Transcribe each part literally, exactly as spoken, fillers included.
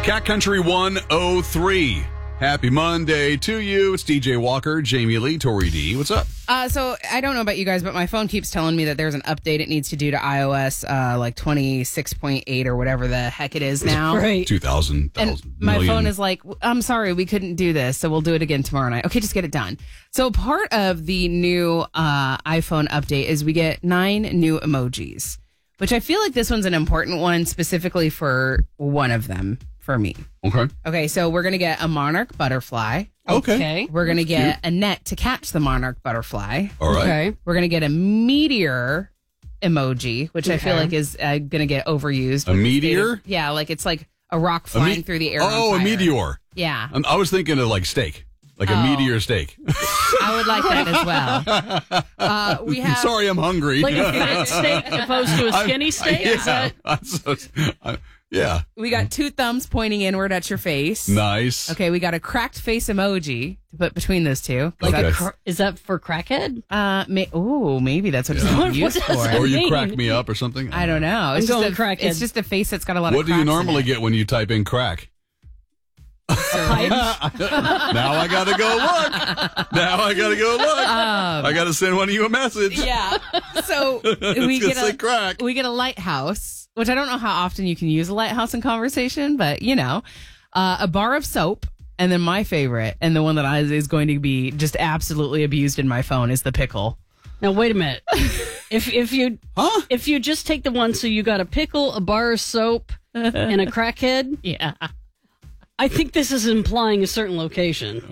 Cat Country one oh three. Happy Monday to you. It's D J Walker, Jamie Lee, Tori D. What's up? Uh, so I don't know about you guys, but my phone keeps telling me that there's an update it needs to do to iOS, uh, like twenty-six point eight or whatever the heck it is now. Right. two thousand, And my phone is like, I'm sorry, we couldn't do this, so we'll do it again tomorrow night. Okay, just get it done. So part of the new uh, iPhone update is we get nine new emojis, which I feel like this one's an important one specifically for one of them for me. Okay. Okay, so we're going to get a monarch butterfly. Okay. Okay. We're going to get cute. a net to catch the monarch butterfly. All right. Okay. We're going to get a meteor emoji, which I feel Okay. like is uh, going to get overused. A with the meteor? state of- yeah, like it's like a rock A flying me- through the air. on Oh, a fire. meteor. Yeah, Um, I was thinking of like steak, like a Oh. meteor steak. I would like that as well. Uh, we have Sorry, I'm hungry. Like a fat steak opposed to a I'm- skinny steak? Yeah. Is that? I'm so- I- yeah. we got two thumbs pointing inward at your face. Nice. Okay, we got a cracked face emoji to put between those two. Like Okay. a cr- is that for crackhead? Uh, may- oh, maybe that's what it's What- being what used does for. that Or you mean? crack me up or something. I don't know. It's I'm just going a, crackhead. It's just a face that's got a lot What of do you cracks in normally it. get when you type in crack? Pipes? Now I gotta go look. Now I gotta go look. Um, I gotta send one of you a message. Yeah. So we It's get gonna say a crack. we get a lighthouse, which I don't know how often you can use a lighthouse in conversation, but you know, uh, a bar of soap, and then my favorite, and the one that I, is going to be just absolutely abused in my phone is the pickle. Now wait a minute. If if you Huh? if you just take the one, so you got a pickle, a bar of soap, and a crackhead. Yeah. I think this is implying a certain location.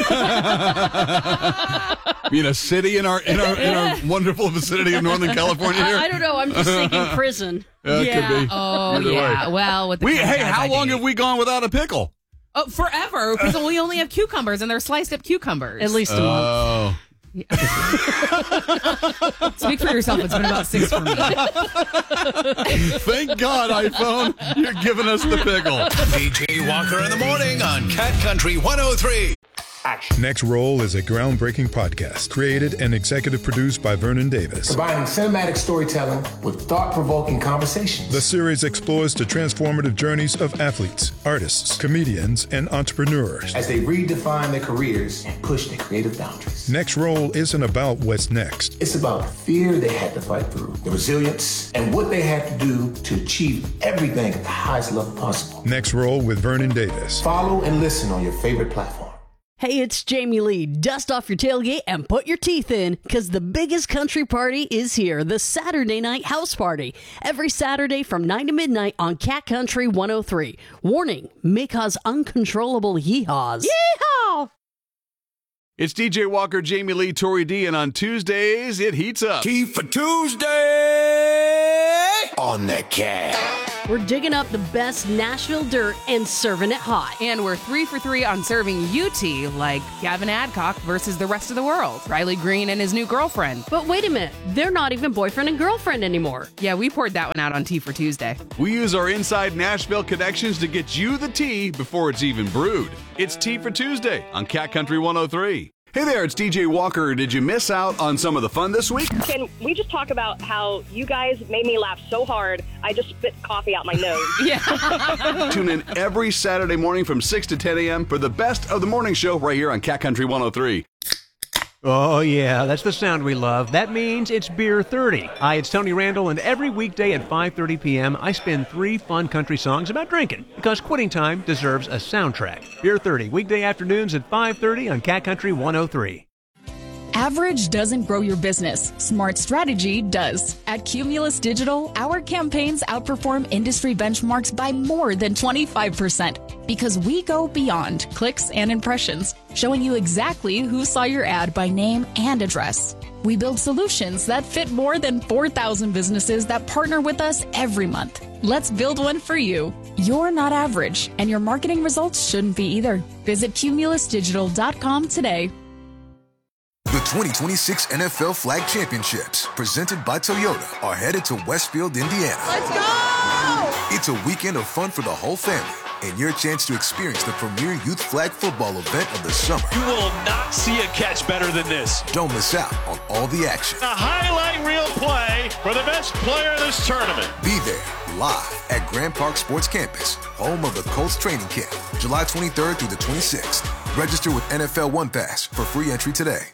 In a city in our in our in our wonderful vicinity of Northern California here. I, I don't know. I'm just thinking prison. Yeah, it yeah. could be. Oh Either yeah. way. Well, with the We kind of hey, guys how I long date. have we gone without a pickle? Oh, forever, because we only have cucumbers, and they're sliced up cucumbers. At least a month. Oh. Speak for yourself. It's been about six for me. Thank God, iPhone, you're giving us the pickle. D J Walker in the morning on Cat Country one oh three. Next Roll is a groundbreaking podcast created and executive produced by Vernon Davis. Combining cinematic storytelling with thought-provoking conversations. The series explores the transformative journeys of athletes, artists, comedians, and entrepreneurs. As they redefine their careers and push their creative boundaries. Next Roll isn't about what's next. It's about the fear they had to fight through, the resilience, and what they had to do to achieve everything at the highest level possible. Next Roll with Vernon Davis. Follow and listen on your favorite platform. Hey, it's Jamie Lee. Dust off your tailgate and put your teeth in, because the biggest country party is here, the Saturday Night House Party. Every Saturday from nine to midnight on Cat Country one oh three. Warning, may cause uncontrollable yeehaws. Yeehaw! It's D J Walker, Jamie Lee, Tori D, and on Tuesdays, it heats up. Tea for Tuesday on the Cat. We're digging up the best Nashville dirt and serving it hot. And we're three for three on serving U T, like Gavin Adcock versus the rest of the world. Riley Green and his new girlfriend. But wait a minute, they're not even boyfriend and girlfriend anymore. Yeah, we poured that one out on Tea for Tuesday. We use our inside Nashville connections to get you the tea before it's even brewed. It's Tea for Tuesday on Cat Country one oh three. Hey there, it's D J Walker. Did you miss out on some of the fun this week? Can we just talk about how you guys made me laugh so hard, I just spit coffee out my nose? Yeah. Tune in every Saturday morning from six to ten a.m. for the best of the morning show right here on Cat Country one oh three. Oh, yeah, that's the sound we love. That means it's Beer thirty. Hi, it's Tony Randall, and every weekday at five thirty p.m., I spin three fun country songs about drinking, because quitting time deserves a soundtrack. Beer thirty, weekday afternoons at five thirty on Cat Country one oh three. Average doesn't grow your business. Smart strategy does. At Cumulus Digital, our campaigns outperform industry benchmarks by more than twenty-five percent because we go beyond clicks and impressions, showing you exactly who saw your ad by name and address. We build solutions that fit more than four thousand businesses that partner with us every month. Let's build one for you. You're not average, and your marketing results shouldn't be either. Visit cumulus digital dot com today. The twenty twenty-six N F L Flag Championships, presented by Toyota, are headed to Westfield, Indiana. Let's go! It's a weekend of fun for the whole family, and your chance to experience the premier youth flag football event of the summer. You will not see a catch better than this. Don't miss out on all the action. A highlight reel play for the best player of this tournament. Be there live at Grand Park Sports Campus, home of the Colts training camp, July twenty-third through the twenty-sixth. Register with N F L One Pass for free entry today.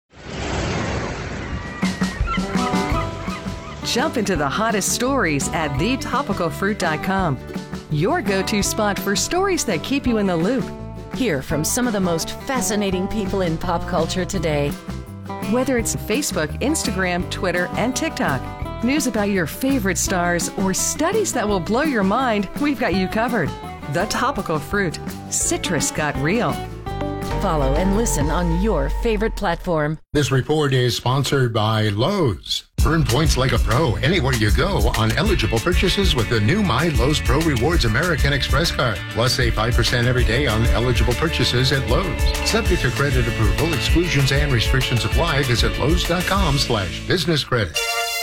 Jump into the hottest stories at the topical fruit dot com. Your go-to spot for stories that keep you in the loop. Hear from some of the most fascinating people in pop culture today. Whether it's Facebook, Instagram, Twitter, and TikTok, news about your favorite stars, or studies that will blow your mind, we've got you covered. The Topical Fruit. Citrus got real. Follow and listen on your favorite platform. This report is sponsored by Lowe's. Earn points like a pro anywhere you go on eligible purchases with the new My Lowe's Pro Rewards American Express card. Plus, save five percent every day on eligible purchases at Lowe's. Subject to credit approval, exclusions and restrictions apply. Visit Lowe's.com slash business credit.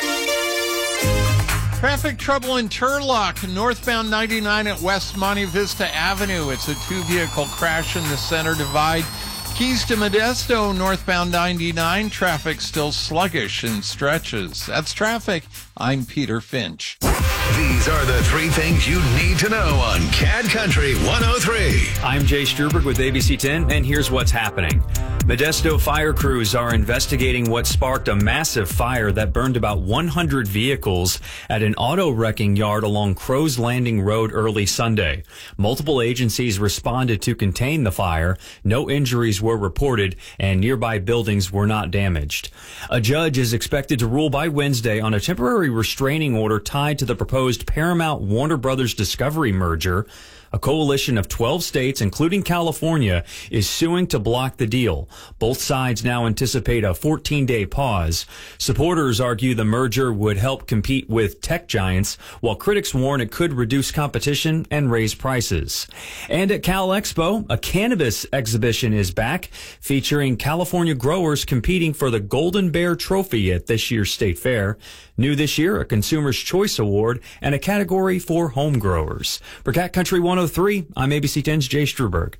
Traffic trouble in Turlock, northbound ninety-nine at West Monte Vista Avenue. It's a two-vehicle crash in the center divide. Keys to Modesto, northbound ninety-nine. Traffic still sluggish in stretches. That's traffic. I'm Peter Finch. These are the three things you need to know on Cat Country one oh three. I'm Jay Struberg with A B C ten, and here's what's happening. Modesto fire crews are investigating what sparked a massive fire that burned about one hundred vehicles at an auto wrecking yard along Crow's Landing Road early Sunday. Multiple agencies responded to contain the fire. No injuries were reported, and nearby buildings were not damaged. A judge is expected to rule by Wednesday on a temporary restraining order tied to the proposed Paramount-Warner Brothers Discovery merger. A coalition of twelve states, including California, is suing to block the deal. Both sides now anticipate a fourteen-day pause. Supporters argue the merger would help compete with tech giants, while critics warn it could reduce competition and raise prices. And at Cal Expo, a cannabis exhibition is back, featuring California growers competing for the Golden Bear Trophy at this year's state fair. New this year, a Consumer's Choice Award and a category for home growers. For Cat Country one oh three, I'm A B C ten's Jay Struberg.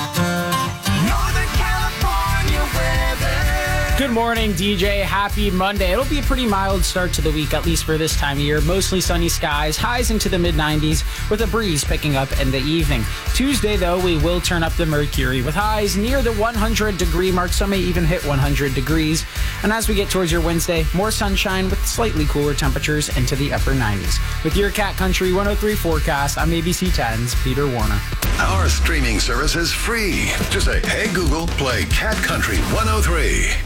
Good morning, D J. Happy Monday. It'll be a pretty mild start to the week, at least for this time of year. Mostly sunny skies, highs into the mid nineties, with a breeze picking up in the evening. Tuesday, though, we will turn up the mercury with highs near the one hundred degree mark. Some may even hit one hundred degrees. And as we get towards your Wednesday, more sunshine with slightly cooler temperatures into the upper nineties. With your Cat Country one oh three forecast, I'm A B C ten's Peter Warner. Our streaming service is free. Just say, hey, Google, play Cat Country one oh three.